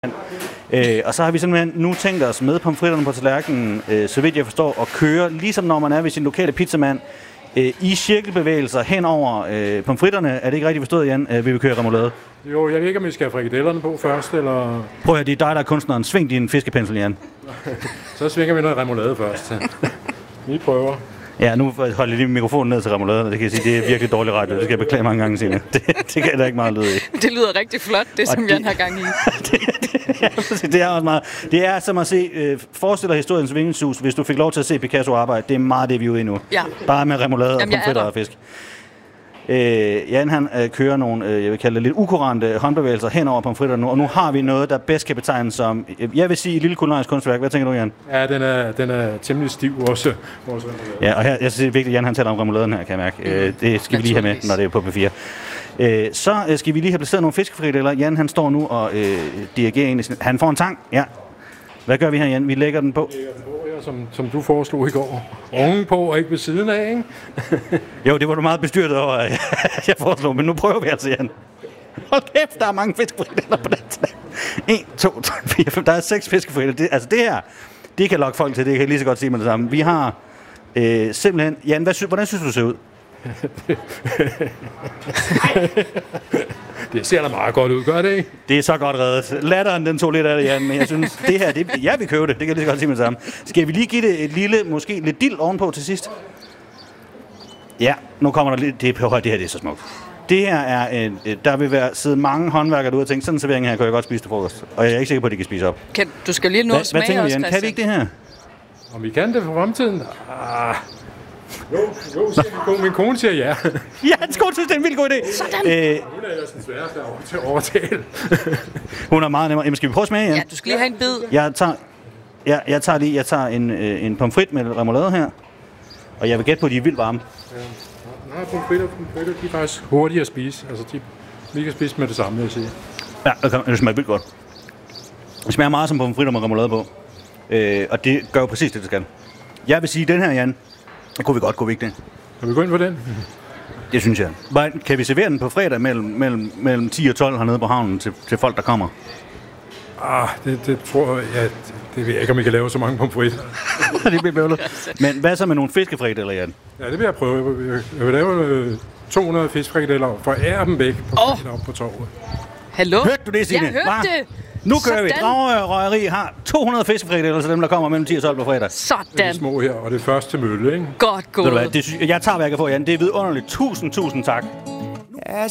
Og så har vi simpelthen nu tænkt os med pomfritterne på tallerkenen, så vidt jeg forstår, at køre, ligesom når man er ved sin lokale pizzamand, i cirkelbevægelser hen over pomfritterne. Er det ikke rigtigt forstået, Jan? Vi vil køre remoulade. Jo, jeg ved ikke, om vi skal have frikadellerne på først, eller... Prøv at det er dig, der er kunstneren. Sving din fiskepensel, Jan. Så svinger vi noget remoulade først. Vi prøver. Ja, nu holder jeg lige mikrofonen ned til remouladen, og det kan jeg sige, det er virkelig dårlig radio. Det skal jeg beklage mange gange, Signe. Det kan der ikke meget lyde i. Det lyder rigtig flot, det som Jan har gang i. Det er også meget. Det er som at se, forestil dig historiens vingelsus, hvis du fik lov til at se Picasso arbejde. Det er meget det, vi er ude i nu. Ja. Bare med remoulade og pomfritter og fisk. Jan han kører nogle, jeg vil kalde det lidt ukurante håndbevægelser hen over pomfritterne nu, og nu har vi noget, der bedst kan betegnes som, jeg vil sige, et lille kulinarisk kunstværk. Hvad tænker du, Jan? Ja, den er temmelig stiv også. Ja, og her, jeg synes, det er vigtigt, at Jan han taler om remouladen her, kan jeg mærke. Det skal vi lige have med, når det er på P4. Så skal vi lige have placeret nogle fiskefrikadeller. Jan han står nu og dirigerer ind i sin... Han får en tang, ja. Hvad gør vi her, Jan? Vi lægger den på. Som du foreslog i går. Oven på og ikke ved siden af, ikke? Jo, det var du meget bestyrtet over, jeg foreslog, men nu prøver vi altså, Jan. Hold kæft, der er mange fiskefrikadeller på den slag. 1, 2, 3, 4, 5. Der er 6 fiskefrikadeller. Altså det her, det kan lokke folk til, det kan jeg lige så godt sige med det samme. Vi har simpelthen... Jan, hvordan synes du, det ser ud? Det ser da meget godt ud, gør det ikke? Det er så godt reddet. Latteren, den tog lidt af det, Jan, men jeg synes, det her, ja, vi køber det. Det kan jeg lige så godt sige med det samme. Skal vi lige give det et lille, måske lidt dild ovenpå til sidst? Ja, nu kommer der lidt... Det her, det er så smukt. Det her er... der vil sidde mange håndværkere derude og tænke, sådan en servering her kan jeg godt spise til frokost. Og jeg er ikke sikker på, at de kan spise op. Du skal lige nå at smage tænker vi, også, Jan? Kan vi ikke det her? Om vi kan det for fremtiden? Jo, min kone siger ja. Ja, hans kone synes, det er en vildt god idé. Sådan. Hun er jo den sværeste til at overtale. Hun er meget nemmere. Jamen, skal vi prøve at smage, Jan? Ja, du skal lige have en bid. Jeg tager en pomfrit med remoulade her. Og jeg vil gætte på, at de er vildt varme. Ja, pomfritter, de er faktisk hurtige at spise. Altså, vi kan spise med det samme, vil jeg sige. Ja, det smager vildt godt. Det smager meget som pomfritter med remoulade på. Og det gør jo præcis det skal. Jeg vil sige, den her, Jan, kunne vi godt gå væk det. Kan vi gå ind på den? Det synes jeg. Kan vi servere den på fredag mellem 10 og 12 hernede på havnen til folk, der kommer? Det tror jeg, det ved jeg ikke, om I kan lave så mange pomfritter. Det bliver bøvlet. Men hvad så med nogle fiskefrikadeller, Jan? Ja, det vil jeg prøve. Jeg vil lave 200 fiskefrikadeller for ære dem væk på torvet. Hallo? Hørte du det, Signe? Jeg hørte det. Nu kører vi. Dragør Røgeri har 200 fiskefrikadeller, så dem, der kommer mellem 10 og 12 på fredag. Sådan. Det er små her, og det er først til mølle, ikke? Godt gået. Jeg tager, hvad jeg kan få, Jan. Det er vidunderligt. Tusind tak.